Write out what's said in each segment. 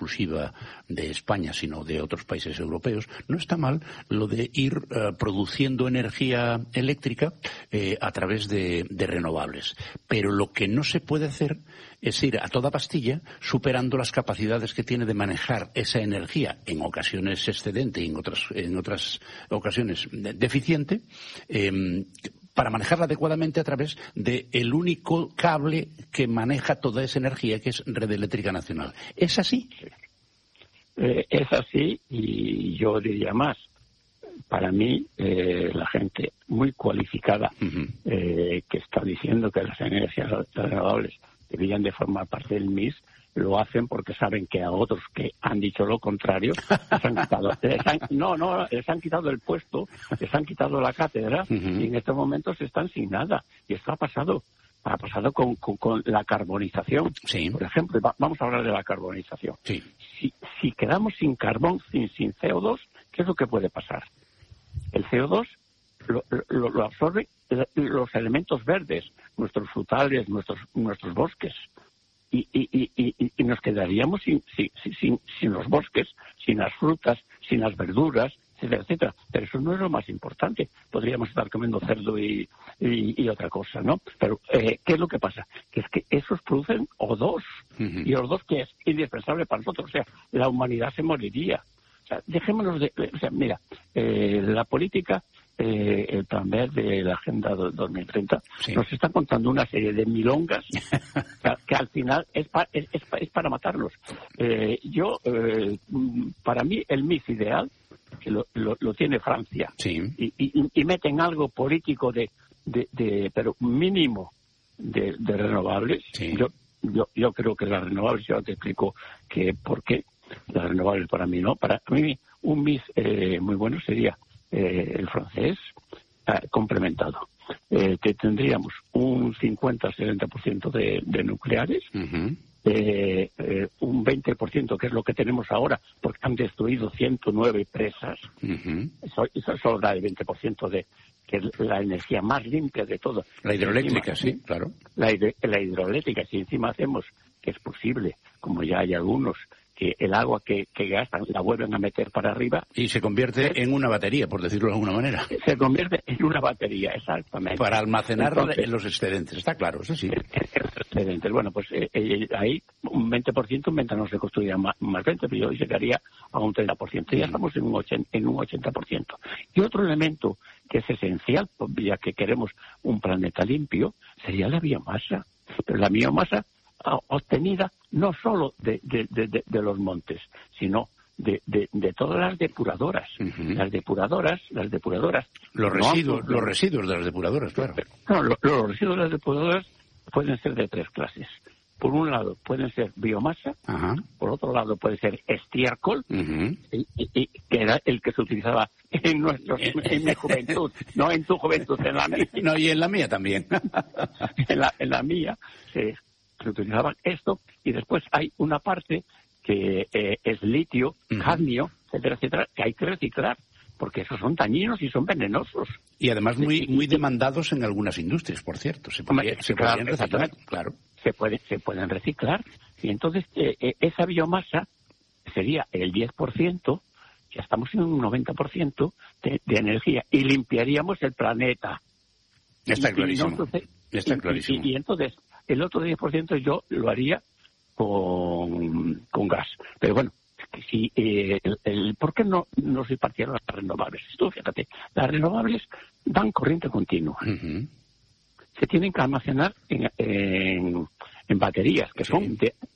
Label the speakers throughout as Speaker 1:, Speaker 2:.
Speaker 1: exclusiva de España, sino de otros países europeos, no está mal lo de ir produciendo energía eléctrica a través de renovables. Pero lo que no se puede hacer es ir a toda pastilla superando las capacidades que tiene de manejar esa energía, en ocasiones excedente y en otras ocasiones deficiente, para manejarla adecuadamente a través del único cable que maneja toda esa energía, que es Red Eléctrica Nacional. ¿Es así?
Speaker 2: Es así, y yo diría más. Para mí, la gente muy cualificada que está diciendo que las energías renovables deberían de formar parte del MIS, lo hacen porque saben que a otros que han dicho lo contrario les han quitado el puesto, les han quitado la cátedra y en estos momentos están sin nada. Y esto ha pasado con la carbonización.
Speaker 1: Sí.
Speaker 2: Por ejemplo, vamos a hablar de la carbonización.
Speaker 1: Sí.
Speaker 2: Si quedamos sin carbón, sin CO2, ¿qué es lo que puede pasar? El CO2 lo absorben los elementos verdes, nuestros frutales, nuestros bosques. Y nos quedaríamos sin los bosques, sin las frutas, sin las verduras, etcétera, etcétera. Pero eso no es lo más importante. Podríamos estar comiendo cerdo y otra cosa, ¿no? Pero, ¿qué es lo que pasa? Que es que esos producen O2. Y O2 que es indispensable para nosotros. O sea, la humanidad se moriría. O sea, dejémonos de... O sea, mira, la política... el plan verde de la Agenda 2030 nos está contando una serie de milongas que al final es para matarlos. Para mí el MIS ideal que lo tiene Francia y meten algo político pero mínimo de renovables. Yo creo que las renovables, yo te explico por qué las renovables para mí no. Para mí un MIS muy bueno sería el francés complementado. Tendríamos un 50-70% de nucleares, un 20%, que es lo que tenemos ahora, porque han destruido 109 presas. Eso solo da el 20% de que es la energía más limpia de todo.
Speaker 1: La hidroeléctrica, sí, claro.
Speaker 2: La hidroeléctrica, si encima hacemos que es posible, como ya hay algunos, que el agua que gastan la vuelven a meter para arriba.
Speaker 1: Y se convierte en una batería, por decirlo de alguna manera.
Speaker 2: Se convierte en una batería, exactamente.
Speaker 1: Para almacenar los excedentes, está claro, eso sí.
Speaker 2: Los excedentes. Bueno, pues ahí un 20%, un 20% no se construiría más 20%, pero yo llegaría a un 30%. Ya estamos en un 80%. Y otro elemento que es esencial, ya que queremos un planeta limpio, sería la biomasa. Pero la biomasa obtenida no solo de los montes, sino de todas las depuradoras. Las depuradoras...
Speaker 1: Los residuos de las depuradoras, claro.
Speaker 2: No, los residuos de las depuradoras pueden ser de tres clases. Por un lado pueden ser biomasa, por otro lado puede ser estiércol, y que era el que se utilizaba en mi juventud, no en tu juventud, en la mía.
Speaker 1: No, y en la mía también.
Speaker 2: en la mía se utilizaban esto, y después hay una parte que es litio, cadmio, etcétera, etcétera, que hay que reciclar, porque esos son dañinos y son venenosos.
Speaker 1: Y además muy demandados en algunas industrias, por cierto. Se podrían reciclar, claro.
Speaker 2: Se pueden reciclar, y entonces esa biomasa sería el 10%, ya estamos en un 90% de energía, y limpiaríamos el planeta.
Speaker 1: Está clarísimo. Está clarísimo.
Speaker 2: Y entonces el otro 10% yo lo haría con gas. Pero bueno, si ¿por qué no se partieron las renovables? Tú fíjate, las renovables dan corriente continua. Se tienen que almacenar en baterías que son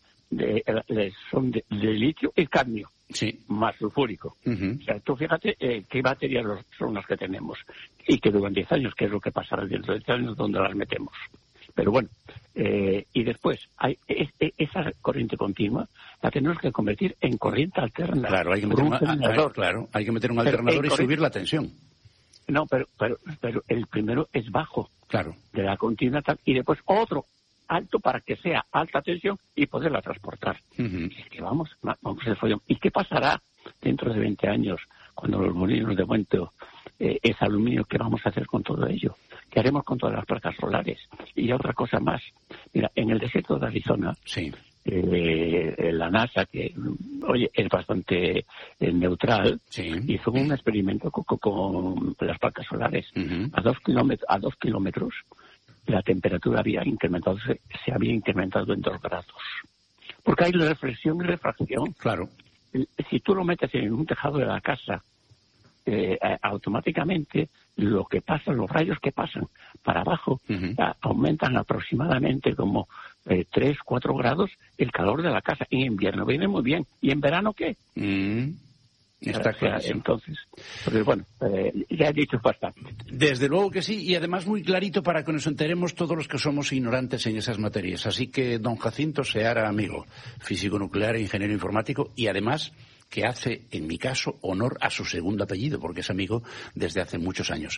Speaker 2: de litio y cadmio, más sulfúrico. O sea, tú fíjate qué baterías son las que tenemos, y que duran 10 años, que es lo que pasará dentro de 10 años donde las metemos. Pero bueno, y después esa corriente continua la tenemos que convertir en corriente alterna.
Speaker 1: Claro, hay que meter un alternador y subir la tensión.
Speaker 2: No, pero el primero es bajo,
Speaker 1: claro,
Speaker 2: de la continua, y después otro alto para que sea alta tensión y poderla transportar. Es que vamos el follón. ¿Y qué pasará dentro de 20 años cuando los molinos de viento es aluminio? ¿Qué vamos a hacer con todo ello? ¿Qué haremos con todas las placas solares? Y otra cosa más. Mira, en el desierto de Arizona la NASA, que oye es bastante neutral, hizo un experimento con las placas solares. A 2 kilómetros la temperatura había incrementado, se había incrementado en 2 grados. Porque hay reflexión y refracción.
Speaker 1: Claro.
Speaker 2: Si tú lo metes en un tejado de la casa, automáticamente lo que pasa, los rayos que pasan para abajo, aumentan aproximadamente como 3-4 grados el calor de la casa. En invierno viene muy bien. ¿Y en verano qué?
Speaker 1: Está claro.
Speaker 2: Entonces, pues bueno, ya he dicho bastante.
Speaker 1: Desde luego que sí, y además muy clarito para que nos enteremos todos los que somos ignorantes en esas materias. Así que don Jacinto Seara, amigo, físico nuclear e ingeniero informático, y además que hace, en mi caso, honor a su segundo apellido, porque es amigo desde hace muchos años.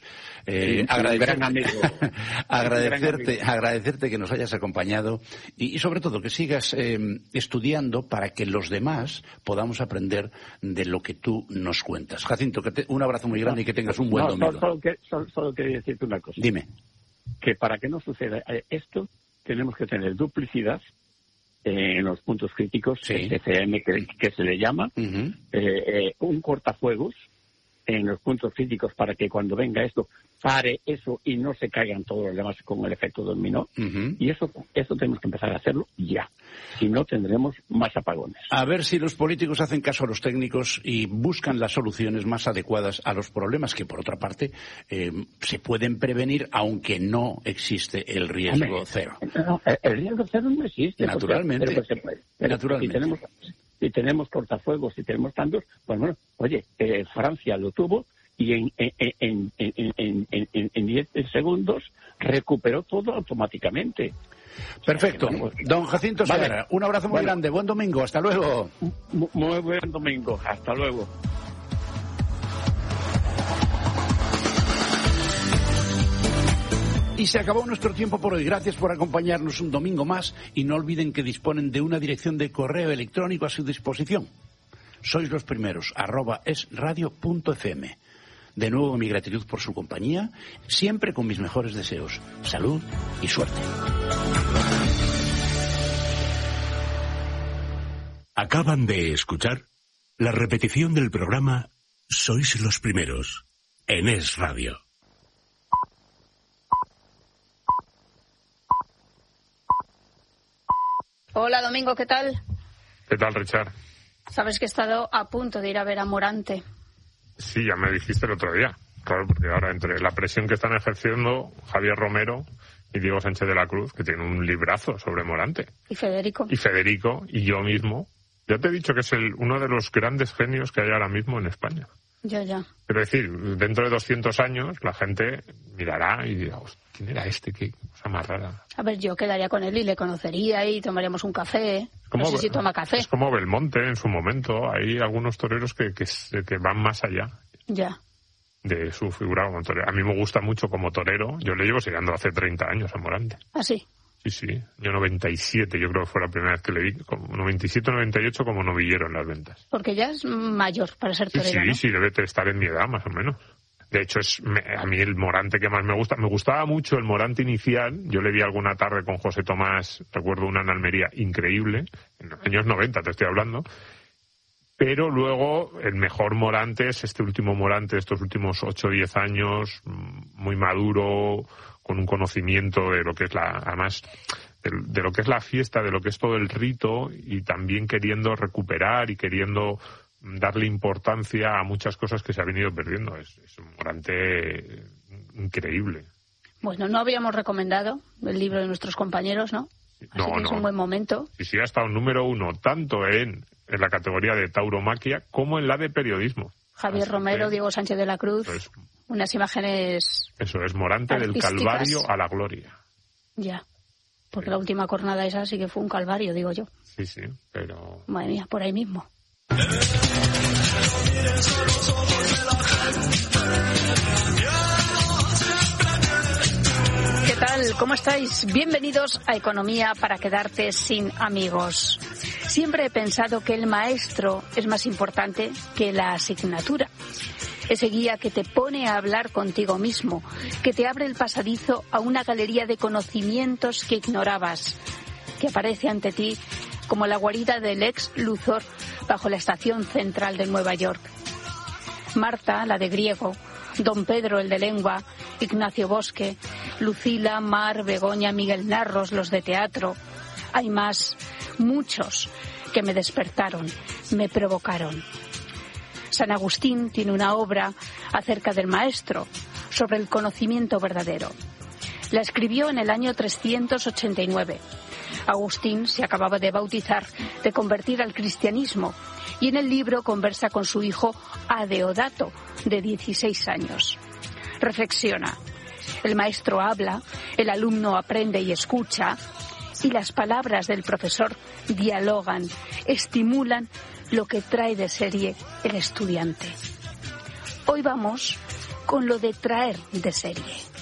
Speaker 1: Agradecerte que nos hayas acompañado y sobre todo que sigas estudiando para que los demás podamos aprender de lo que tú nos cuentas. Jacinto, un abrazo muy grande y que tengas un buen domingo.
Speaker 2: Solo quería decirte una cosa.
Speaker 1: Dime.
Speaker 2: Que para que no suceda esto, tenemos que tener duplicidad en los puntos críticos, CCM que se le llama, un cortafuegos en los puntos críticos para que cuando venga esto pare eso y no se caigan todos los demás con el efecto dominó. Y eso tenemos que empezar a hacerlo ya. Si no, tendremos más apagones.
Speaker 1: A ver si los políticos hacen caso a los técnicos y buscan las soluciones más adecuadas a los problemas que, por otra parte, se pueden prevenir, aunque no existe el riesgo cero.
Speaker 2: No, el riesgo cero no existe.
Speaker 1: Naturalmente.
Speaker 2: Naturalmente. Si tenemos cortafuegos, si tenemos tantos, pues bueno, oye, Francia lo tuvo y en 10 segundos recuperó todo automáticamente.
Speaker 1: Perfecto. Don Jacinto Seara, un abrazo muy grande. Buen domingo. Hasta luego.
Speaker 2: Muy buen domingo. Hasta luego.
Speaker 1: Y se acabó nuestro tiempo por hoy. Gracias por acompañarnos un domingo más y no olviden que disponen de una dirección de correo electrónico a su disposición. Sois los primeros, @esradio.fm. De nuevo mi gratitud por su compañía, siempre con mis mejores deseos. Salud y suerte.
Speaker 3: Acaban de escuchar la repetición del programa Sois los primeros en Es Radio.
Speaker 4: Hola, Domingo, ¿qué tal?
Speaker 5: ¿Qué tal, Richard?
Speaker 4: Sabes que he estado a punto de ir a ver a Morante.
Speaker 5: Sí, ya me dijiste el otro día. Claro, porque ahora entre la presión que están ejerciendo Javier Romero y Diego Sánchez de la Cruz, que tiene un librazo sobre Morante.
Speaker 4: Y Federico. Y
Speaker 5: yo mismo. Ya te he dicho que es uno de los grandes genios que hay ahora mismo en España.
Speaker 4: Ya.
Speaker 5: Quiero decir, dentro de 200 años la gente mirará y dirá, ¿quién era este? Qué cosa más rara.
Speaker 4: A ver, yo quedaría con él y le conocería y tomaríamos un café. No sé si toma café.
Speaker 5: Es como Belmonte en su momento. Hay algunos toreros que van más allá.
Speaker 4: Ya.
Speaker 5: De su figura como torero. A mí me gusta mucho como torero. Yo le llevo siguiendo hace 30 años a Morante.
Speaker 4: ¿Ah, sí?
Speaker 5: Sí. Yo 97, yo creo que fue la primera vez que le vi. 97, 98 como novillero en las ventas.
Speaker 4: Porque ya es mayor para ser torero, ¿no?
Speaker 5: Sí, debe estar en mi edad más o menos. De hecho, a mí el Morante que más me gusta. Me gustaba mucho el Morante inicial. Yo le vi alguna tarde con José Tomás, recuerdo una en Almería increíble, en los años 90 te estoy hablando. Pero luego el mejor Morante es este último Morante de estos últimos 8 o 10 años, muy maduro, con un conocimiento de lo que es además de lo que es la fiesta, de lo que es todo el rito, y también queriendo recuperar y queriendo darle importancia a muchas cosas que se ha venido perdiendo. Es un Morante increíble.
Speaker 4: Bueno, no habíamos recomendado el libro de nuestros compañeros, ¿no? Así que es un buen momento.
Speaker 5: Sí, ha estado número 1 tanto en la categoría de tauromaquia como en la de periodismo.
Speaker 4: Javier Romero, Diego Sánchez de la Cruz, unas imágenes.
Speaker 5: Eso es Morante
Speaker 4: artísticas.
Speaker 5: Del Calvario a la gloria.
Speaker 4: Ya, porque la última cornada esa sí que fue un calvario, digo yo.
Speaker 5: Sí, pero.
Speaker 4: Madre mía, por ahí mismo. ¿Qué tal? ¿Cómo estáis? Bienvenidos a Economía para quedarte sin amigos. Siempre he pensado que el maestro es más importante que la asignatura. Ese guía que te pone a hablar contigo mismo, que te abre el pasadizo a una galería de conocimientos que ignorabas, que aparece ante ti como la guarida del ex Luthor bajo la estación central de Nueva York. Marta, la de griego, Don Pedro, el de lengua, Ignacio Bosque, Lucila, Mar, Begoña, Miguel Narros, los de teatro. Hay más, muchos, que me despertaron, me provocaron. San Agustín tiene una obra acerca del maestro, sobre el conocimiento verdadero. La escribió en el año 389. Agustín se acababa de bautizar, de convertir al cristianismo, y en el libro conversa con su hijo Adeodato, de 16 años. Reflexiona. El maestro habla, el alumno aprende y escucha, y las palabras del profesor dialogan, estimulan lo que trae de serie el estudiante. Hoy vamos con lo de traer de serie.